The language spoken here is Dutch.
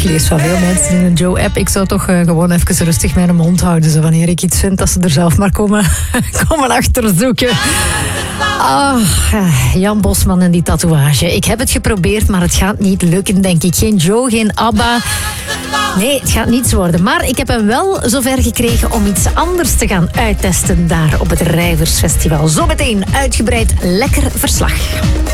lees van veel mensen in een Joe-app. Ik zou toch gewoon even rustig mijn mond houden. Zo, wanneer ik iets vind, dat ze er zelf maar komen achterzoeken. Jan Bosman en die tatoeage. Ik heb het geprobeerd, maar het gaat niet lukken, denk ik. Geen Joe, geen ABBA. Nee, het gaat niets worden. Maar ik heb hem wel zover gekregen om iets anders te gaan uittesten daar op het Rijversfestival. Zometeen uitgebreid lekker verslag.